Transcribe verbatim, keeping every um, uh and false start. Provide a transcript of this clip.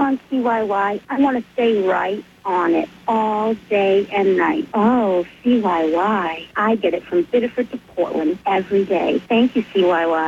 on C Y Y, I want to stay right on it all day and night. Oh, C Y Y. I get it from Biddeford to Portland every day. Thank you, C Y Y.